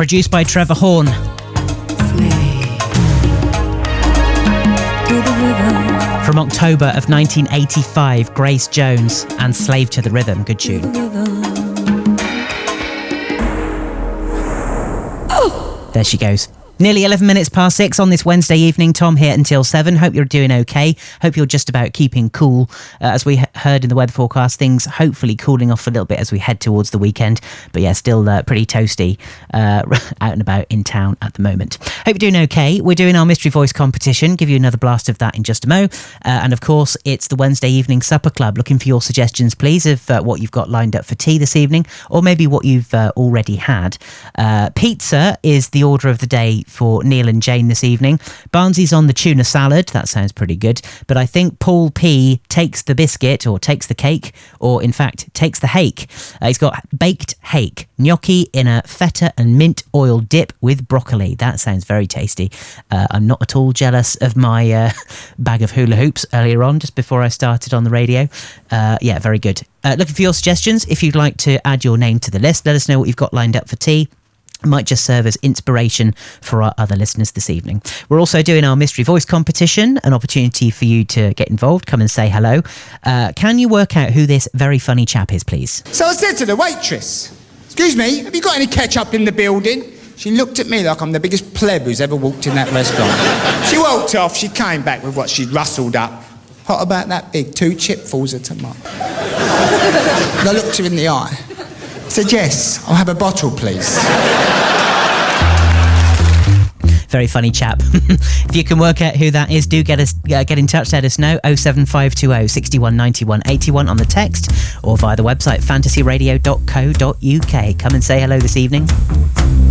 produced by Trevor Horn. From October of 1985, Grace Jones and Slave to the Rhythm. Good tune. There she goes. Nearly 11 minutes past 6 on this Wednesday evening. Tom here until 7. Hope you're doing okay. Hope you're just about keeping cool. As we heard in the weather forecast, things hopefully cooling off a little bit as we head towards the weekend. But yeah, still pretty toasty out and about in town at the moment. Hope you're doing okay. We're doing our Mystery Voice competition. Give you another blast of that in just a mo. And of course, it's the Wednesday evening supper club. Looking for your suggestions, please, of what you've got lined up for tea this evening, or maybe what you've already had. Pizza is the order of the day for Neil and Jane this evening. Barnsley's on the tuna salad. That sounds pretty good. But I think Paul P takes the biscuit, or takes the cake, or in fact takes the hake. He's got baked hake, gnocchi in a feta and mint oil dip with broccoli. That sounds very tasty. I'm not at all jealous of my bag of hula hoops earlier on, just before I started on the radio. Yeah, very good. Looking for your suggestions. If you'd like to add your name to the list, let us know what you've got lined up for tea. Might just serve as inspiration for our other listeners this evening. We're also doing our Mystery Voice competition, an opportunity for you to get involved. Come and say hello. Can you work out who this very funny chap is, please? So I said to the waitress, "Excuse me, have you got any ketchup in the building?" She looked at me like I'm the biggest pleb who's ever walked in that restaurant. She walked off, she came back with what she'd rustled up. What about that big 2 chipfuls of tomato? And I looked her in the eye. I said, "Yes, I'll have a bottle, please." Very funny chap. If you can work out who that is, do get in touch, let us know. 07520 61 91 81 on the text, or via the website fantasyradio.co.uk. Come and say hello this evening.